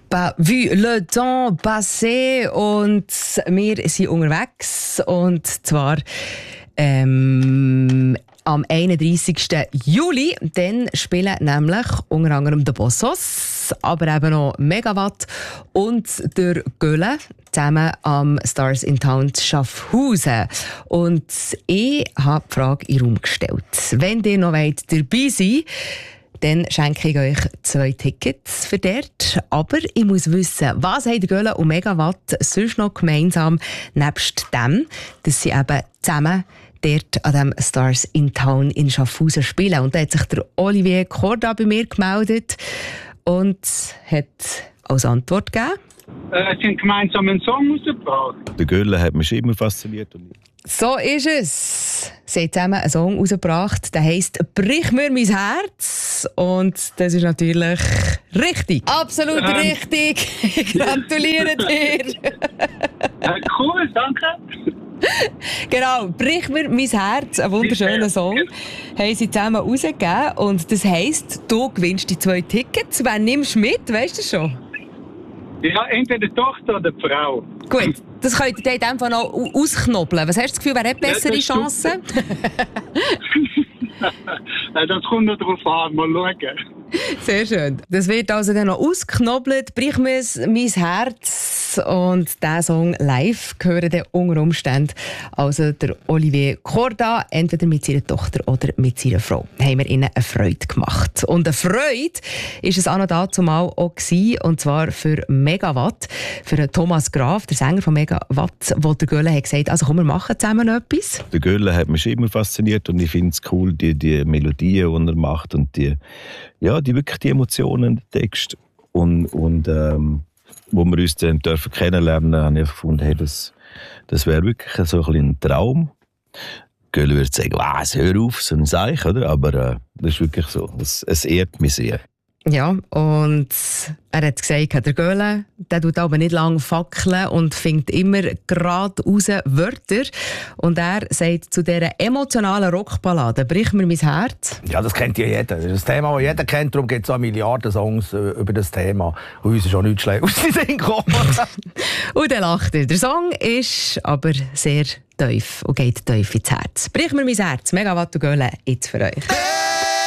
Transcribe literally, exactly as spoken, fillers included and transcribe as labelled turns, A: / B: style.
A: Pas vu le temps passé und wir sind unterwegs und zwar ähm, am einunddreissigsten Juli. Dann spielen nämlich unter anderem der Bossos, aber eben noch Megawatt und der Göhle zusammen am Stars in Town Schaffhausen. Und ich habe die Frage in den Raum gestellt. Wenn ihr noch wollt, dabei seid, dann schenke ich euch zwei Tickets für dort. Aber ich muss wissen, was haben Göhle und Megawatt sonst noch gemeinsam, nebst dem, dass sie eben zusammen dort an dem Stars in Town in Schaffhausen spielen. Und da hat sich der Olivier Korda bei mir gemeldet und hat als Antwort gegeben:
B: Äh, sie haben gemeinsam einen Song rausgebracht.
C: Der Göhle hat mich immer fasziniert.
A: So ist es. Sie haben zusammen einen Song rausgebracht, der heisst «Brich mir mein Herz». Und das ist natürlich richtig. Absolut
B: ähm.
A: richtig. Ich gratuliere dir.
B: Äh, cool, danke.
A: Genau, «Brich mir mein Herz», ein wunderschöner Song, haben sie zusammen rausgegeben. Und das heisst, du gewinnst die zwei Tickets. Wen nimmst du mit, weißt du schon?
B: Ja, entweder die Tochter oder die Frau.
A: Gut, das könnt ihr in dem Fall noch ausknobeln. Was hast du das Gefühl, wer hat bessere
B: ja,
A: Chancen?
B: Das kommt noch drauf an, mal schauen.
A: Sehr schön. Das wird also dann noch ausknobelt. «Brich mir mein Herz». Und diesen Song live gehören dann unter Umständen also der Olivier Korda, entweder mit seiner Tochter oder mit seiner Frau. Haben wir ihnen eine Freude gemacht. Und eine Freude war es auch noch dazu mal auch gewesen, und zwar für Megawatt, für Thomas Graf, der Sänger von Megawatt, wo der Göhle hat gesagt, also komm, wir machen zusammen etwas.
C: Der Göhle hat mich immer fasziniert und ich finde es cool, die, die Melodien, die er macht und die, ja, die wirklich die Emotionen, der Text und, und ähm, wo wir uns dann dürfen kennenlernen, habe ich gefunden, hey, das, das wäre wirklich so ein, ein Traum. Göhle würde sagen, was, hör auf, so ein Seich, oder? Aber äh, das ist wirklich so, es, es ehrt mich sehr.
A: Ja, und er hat gesagt, der Göhle, der tut aber nicht lange fackeln und findet immer gerade raus Wörter. Und er sagt zu dieser emotionalen Rockballade, «Brich mir mein Herz».
D: Ja, das kennt ja jeder. Das ist ein Thema, das jeder kennt. Darum gibt es auch Milliarden Songs über das Thema. Und uns ist auch nichts schlecht aus den Sinn gekommen.
A: Und dann lacht er. Der Song ist aber sehr tief und geht tief ins Herz. «Brich mir mein Herz», Megawatt und Göhle, jetzt für euch.